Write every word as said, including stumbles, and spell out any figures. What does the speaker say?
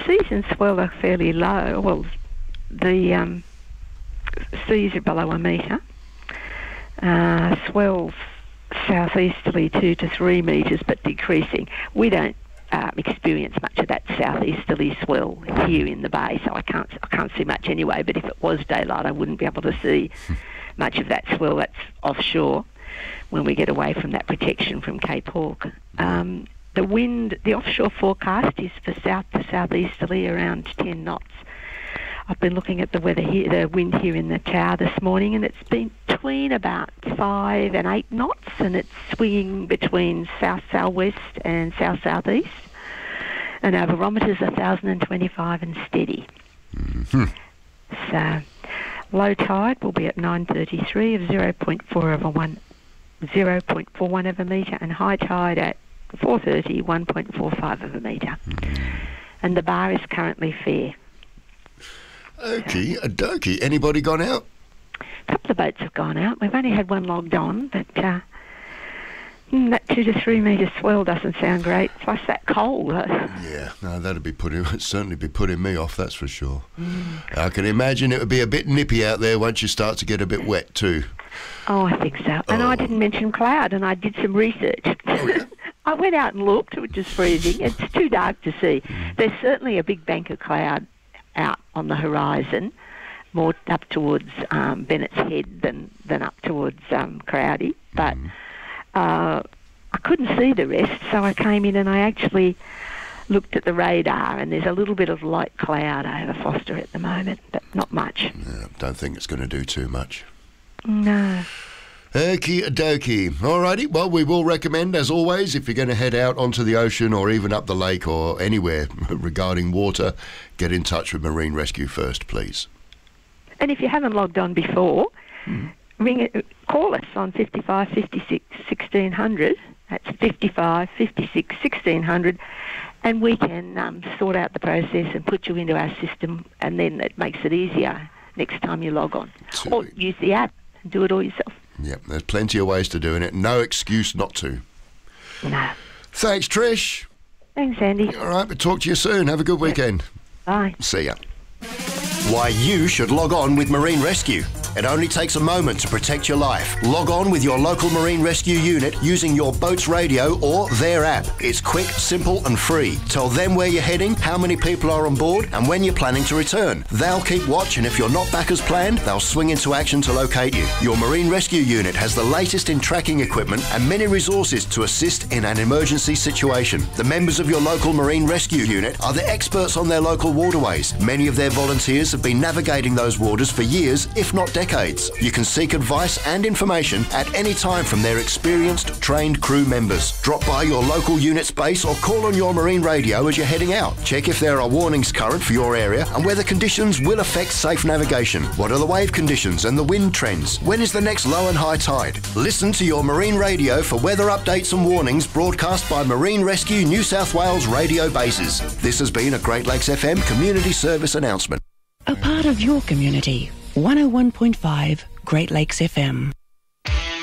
seas and swell are fairly low. Well, the um, seas are below a metre. Uh, swells southeasterly two to three metres, but decreasing. We don't uh, experience much of that southeasterly swell here in the bay, so I can't I can't see much anyway. But if it was daylight, I wouldn't be able to see much of that swell. That's offshore when we get away from that protection from Cape Hawke. Um, the wind, the offshore forecast is for south to southeasterly around ten knots. I've been looking at the weather here, the wind here in the tower this morning, and it's been between about five and eight knots, and it's swinging between south southwest and south southeast. And our barometer's one thousand twenty-five and steady. Mm-hmm. So low tide will be at nine thirty-three of zero point four of a one, zero point four one of a metre, and high tide at four thirty, one point four five of a metre. Mm-hmm. And the bar is currently fair. Okie dokie. Anybody gone out? A couple of boats have gone out. We've only had one logged on, but uh, mm, that two to three metre swell doesn't sound great. Plus that cold. Yeah, no, that'd be putting it'd certainly be putting me off. That's for sure. Mm. I can imagine it would be a bit nippy out there once you start to get a bit wet too. Oh, I think so. And oh. I didn't mention cloud, and I did some research. Oh, yeah? I went out and looked. It was just freezing. It's too dark to see. Mm. There's certainly a big bank of cloud out on the horizon, more up towards um, Bennett's Head than, than up towards um, Crowdy. But mm. uh, I couldn't see the rest, so I came in and I actually looked at the radar, and there's a little bit of light cloud over Foster at the moment, but not much. Yeah, don't think it's going to do too much. No. Okie dokie. Alrighty, well, we will recommend, as always, if you're going to head out onto the ocean or even up the lake or anywhere regarding water, get in touch with Marine Rescue first, please. And if you haven't logged on before, mm. ring it, call us on fifty-five, fifty-six, sixteen hundred. That's fifty-five, fifty-six, sixteen hundred, and we can um, sort out the process and put you into our system, and then it makes it easier next time you log on. Sweet. Or use the app and do it all yourself. Yep, there's plenty of ways to doing it. No excuse not to. No. Thanks, Trish. Thanks, Andy. All right, we'll talk to you soon. Have a good weekend. Bye. See ya. Why you should log on with Marine Rescue. It only takes a moment to protect your life. Log on with your local Marine Rescue unit using your boat's radio or their app. It's quick, simple and free. Tell them where you're heading, how many people are on board and when you're planning to return. They'll keep watch, and if you're not back as planned, they'll swing into action to locate you. Your Marine Rescue unit has the latest in tracking equipment and many resources to assist in an emergency situation. The members of your local Marine Rescue unit are the experts on their local waterways. Many of their volunteers have been navigating those waters for years, if not decades. You can seek advice and information at any time from their experienced, trained crew members. Drop by your local unit's base or call on your marine radio as you're heading out. Check if there are warnings current for your area and whether conditions will affect safe navigation. What are the wave conditions and the wind trends? When is the next low and high tide? Listen to your marine radio for weather updates and warnings broadcast by Marine Rescue New South Wales radio bases. This has been a Great Lakes F M community service announcement. A part of your community. one oh one point five Great Lakes F M.